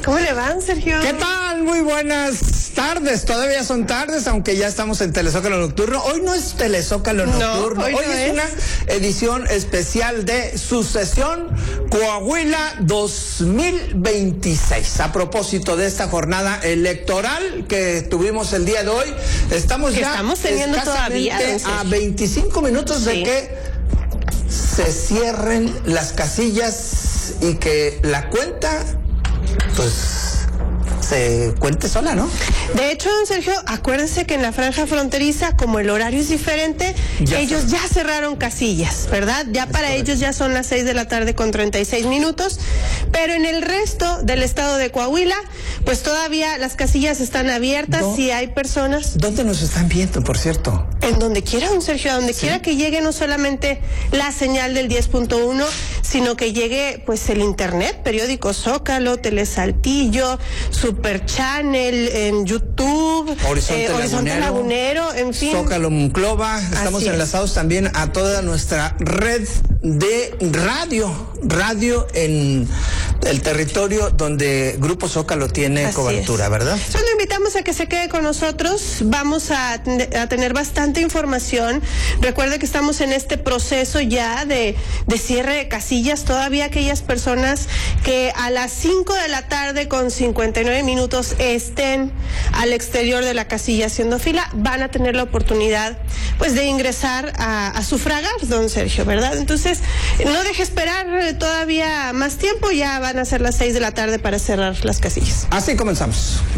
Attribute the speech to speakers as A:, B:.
A: ¿Cómo le van, Sergio?
B: ¿Qué tal? Muy buenas tardes. Todavía son tardes, aunque ya estamos en Telezócalo Nocturno. Hoy no es Telezócalo Nocturno.
A: Hoy no
B: es una edición especial de Sucesión Coahuila 2026. A propósito de esta jornada electoral que tuvimos el día de hoy, estamos
A: teniendo todavía
B: a 25 minutos de que se cierren las casillas y que la cuenta pues se cuente sola, ¿no?
A: De hecho, don Sergio, acuérdense que en la franja fronteriza, como el horario es diferente, ellos ya cerraron casillas, ¿verdad? Ya para ellos ya son las 6:36 p.m, pero en el resto del estado de Coahuila, pues todavía las casillas están abiertas. Si hay personas...
B: ¿Dónde nos están viendo, por cierto?
A: En donde quiera, don Sergio, a donde quiera que llegue no solamente la señal del 10.1, sino que llegue pues el internet, periódico Zócalo, Telesaltillo, Super Channel, en YouTube, Horizonte Lagunero, en fin.
B: Zócalo Monclova. Estamos enlazados también a toda nuestra red de radio en el territorio donde Grupo Zócalo tiene cobertura, ¿verdad?
A: Solo invitamos a que se quede con nosotros. Vamos a tener bastante información. Recuerde que estamos en este proceso ya de cierre de casillas. Todavía aquellas personas que a las 5:59 p.m. estén al exterior de la casilla haciendo fila, van a tener la oportunidad pues de ingresar a sufragar, don Sergio, ¿verdad? Entonces, no deje esperar todavía más tiempo, ya van a ser las 6 de la tarde para cerrar las casillas.
B: Así comenzamos.